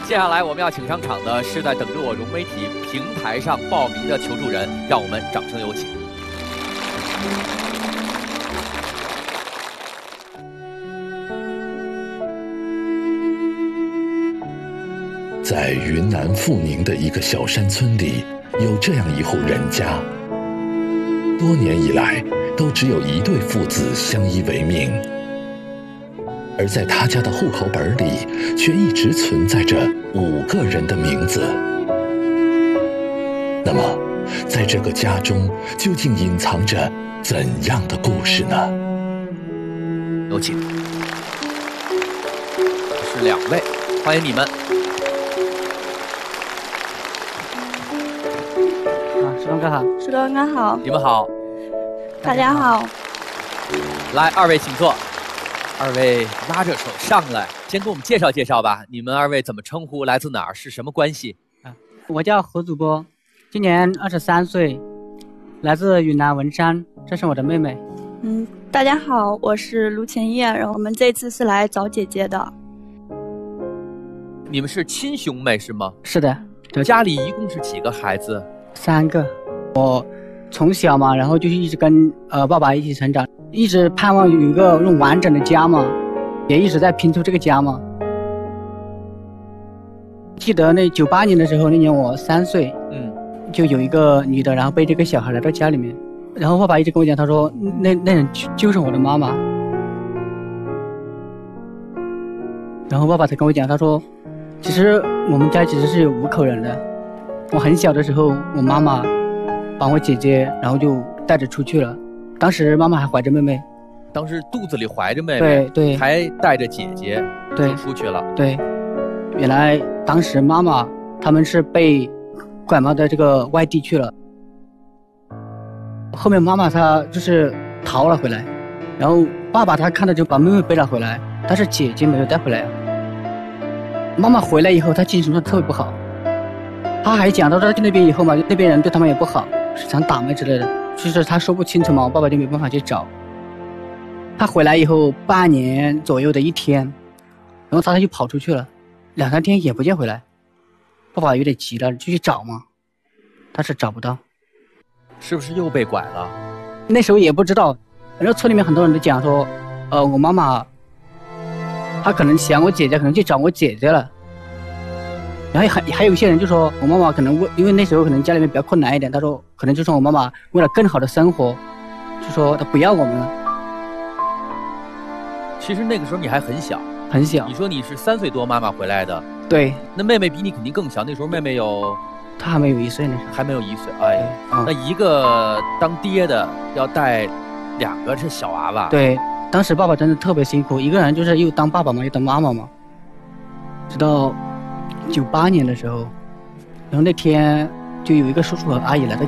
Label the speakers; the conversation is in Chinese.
Speaker 1: 接下来我们要请上场的是在等着我融媒体平台上报名的求助人，让我们掌声有请。
Speaker 2: 在云南富宁的一个小山村里，有这样一户人家，多年以来都只有一对父子相依为命，而在他家的户口本里，却一直存在着5个人的名字。那么，在这个家中究竟隐藏着怎样的故事呢？
Speaker 1: 有请，是2位，欢迎你们。
Speaker 3: 石龙哥好，
Speaker 4: 石龙哥好，
Speaker 1: 你们好，
Speaker 4: 大家好。
Speaker 1: 来，2位请坐。2位拉着手上来，先给我们介绍介绍吧。你们2位怎么称呼？来自哪儿？是什么关系？
Speaker 3: 我叫何主播，今年23岁，来自云南文山，这是我的妹妹。
Speaker 4: 大家好，我是卢晴叶，然后我们这次是来找姐姐的。
Speaker 1: 你们是亲兄妹是吗？
Speaker 3: 是的，
Speaker 1: 家里一共是几个孩子
Speaker 3: ？3个。我从小嘛，然后就是一直跟爸爸一起成长，一直盼望有一个那种完整的家嘛，也一直在拼凑这个家嘛。记得那98年的时候，那年我3岁，就有一个女的，然后背这个小孩来到家里面，然后爸爸一直跟我讲，他说那人就是我的妈妈。然后爸爸才跟我讲，他说其实我们家其实是有5口人的。我很小的时候，我妈妈把我姐姐然后就带着出去了，当时妈妈还怀着妹妹，
Speaker 1: 当时肚子里怀着妹妹，
Speaker 3: 对，
Speaker 1: 还带着姐姐，
Speaker 3: 对，
Speaker 1: 出去了。
Speaker 3: 对，原来当时妈妈他们是被拐卖到这个外地去了，后面妈妈她就是逃了回来，然后爸爸他看到就把妹妹背了回来，但是姐姐没有带回来。妈妈回来以后，她精神状态特别不好，她还讲到去那边以后嘛，那边人对他们也不好，是想打骂之类的，就是她说不清楚嘛，我爸爸就没办法去找。她回来以后半年左右的一天，然后他就跑出去了，2、3天也不见回来，爸爸有点急了，就去找嘛，但是找不到。
Speaker 1: 是不是又被拐了？
Speaker 3: 那时候也不知道，然后村里面很多人都讲说，我妈妈她可能想我姐姐，可能去找我姐姐了。然后还有一些人就说我妈妈可能因为那时候可能家里面比较困难一点，他说可能就说我妈妈为了更好的生活，就说她不要我们了。
Speaker 1: 其实那个时候你还很小，
Speaker 3: 很小。
Speaker 1: 你说你是3岁多妈妈回来的，
Speaker 3: 对。
Speaker 1: 那妹妹比你肯定更小，那时候妹妹有，
Speaker 3: 她还没有1岁呢，
Speaker 1: 还没有1岁。哎呀，那一个当爹的要带2个这小娃娃。
Speaker 3: 对，当时爸爸真的特别辛苦，一个人就是又当爸爸嘛，又当妈妈嘛。直到98年的时候，然后那天就有一个叔叔和阿姨来到